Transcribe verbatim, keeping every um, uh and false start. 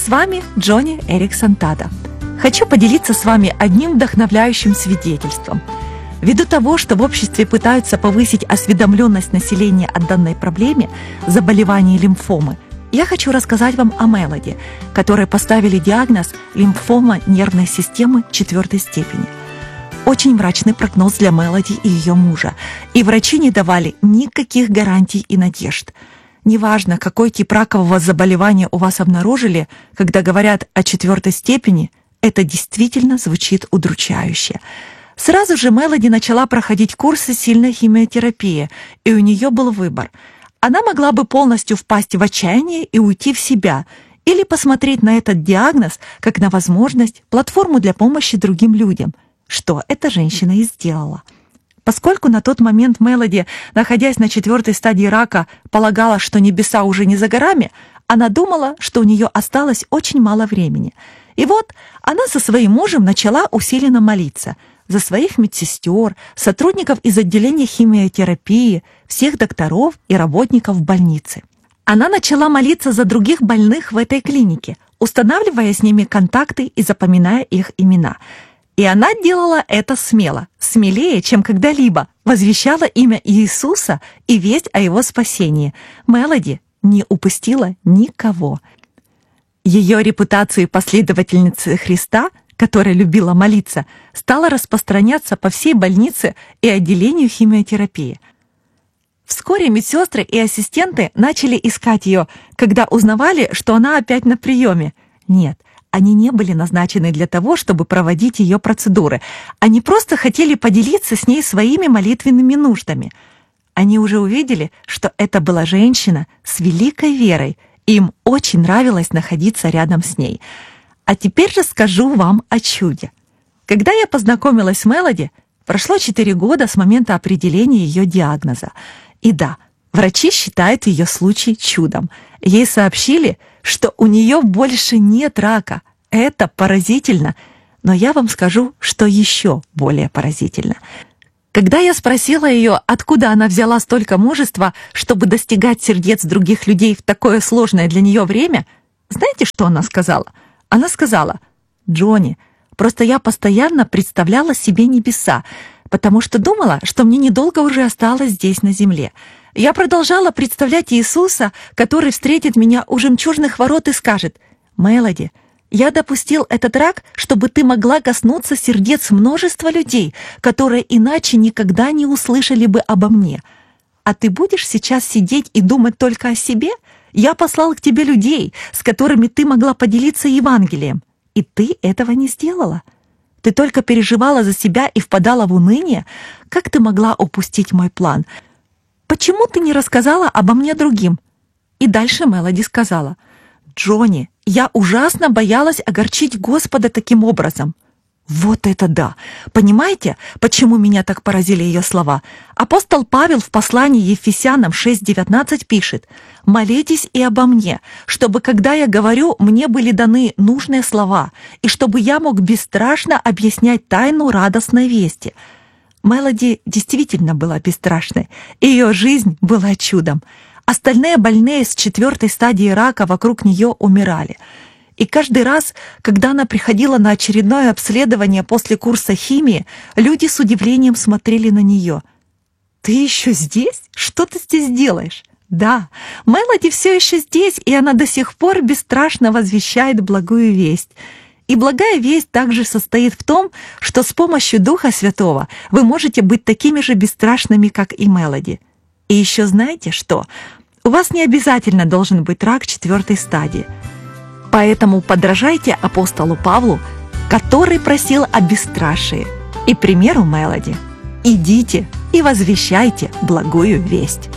С вами Джонни Эриксон Тада. Хочу поделиться с вами одним вдохновляющим свидетельством. Ввиду того, что в обществе пытаются повысить осведомленность населения о данной проблеме заболевания лимфомы, я хочу рассказать вам о Мелоди, которой поставили диагноз лимфома нервной системы четвертой степени. Очень мрачный прогноз для Мелоди и ее мужа, и врачи не давали никаких гарантий и надежд. Неважно, какой тип ракового заболевания у вас обнаружили, когда говорят о четвертой степени, это действительно звучит удручающе. Сразу же Мелоди начала проходить курсы сильной химиотерапии, и у нее был выбор. Она могла бы полностью впасть в отчаяние и уйти в себя, или посмотреть на этот диагноз как на возможность, платформу для помощи другим людям, что эта женщина и сделала. Поскольку на тот момент Мелоди, находясь на четвертой стадии рака, полагала, что небеса уже не за горами, она думала, что у нее осталось очень мало времени. И вот она со своим мужем начала усиленно молиться за своих медсестер, сотрудников из отделения химиотерапии, всех докторов и работников больницы. Она начала молиться за других больных в этой клинике, устанавливая с ними контакты и запоминая их имена. И она делала это смело, смелее, чем когда-либо, возвещала имя Иисуса и весть о его спасении. Мелоди не упустила никого. Ее репутация последовательницы Христа, которая любила молиться, стала распространяться по всей больнице и отделению химиотерапии. Вскоре медсестры и ассистенты начали искать ее, когда узнавали, что она опять на приеме. Нет, они не были назначены для того, чтобы проводить ее процедуры. Они просто хотели поделиться с ней своими молитвенными нуждами. Они уже увидели, что это была женщина с великой верой, и им очень нравилось находиться рядом с ней. А теперь расскажу вам о чуде. Когда я познакомилась с Мелоди, прошло четыре года с момента определения ее диагноза. И да, врачи считают ее случай чудом. Ей сообщили, что у нее больше нет рака. Это поразительно. Но я вам скажу, что еще более поразительно. Когда я спросила ее, откуда она взяла столько мужества, чтобы достигать сердец других людей в такое сложное для нее время, знаете, что она сказала? Она сказала: «Джонни, просто я постоянно представляла себе небеса, потому что думала, что мне недолго уже осталось здесь на земле. Я продолжала представлять Иисуса, который встретит меня у жемчужных ворот и скажет: Мелоди, я допустил этот рак, чтобы ты могла коснуться сердец множества людей, которые иначе никогда не услышали бы обо мне. А ты будешь сейчас сидеть и думать только о себе? Я послал к тебе людей, с которыми ты могла поделиться Евангелием, и ты этого не сделала. Ты только переживала за себя и впадала в уныние. Как ты могла упустить мой план? Почему ты не рассказала обо мне другим?» И дальше Мелоди сказала: «Джонни, я ужасно боялась огорчить Господа таким образом». Вот это да! Понимаете, почему меня так поразили ее слова? Апостол Павел в послании Ефесянам шесть девятнадцать пишет: «Молитесь и обо мне, чтобы, когда я говорю, мне были даны нужные слова, и чтобы я мог бесстрашно объяснять тайну радостной вести». Мелоди действительно была бесстрашной, и ее жизнь была чудом. Остальные больные с четвертой стадии рака вокруг нее умирали. И каждый раз, когда она приходила на очередное обследование после курса химии, люди с удивлением смотрели на нее. «Ты еще здесь? Что ты здесь делаешь?» Да, Мелоди все еще здесь, и она до сих пор бесстрашно возвещает благую весть. И благая весть также состоит в том, что с помощью Духа Святого вы можете быть такими же бесстрашными, как и Мелоди. И еще знаете что? У вас не обязательно должен быть рак четвертой стадии. Поэтому подражайте апостолу Павлу, который просил о бесстрашии, и примеру Мелоди. Идите и возвещайте благую весть.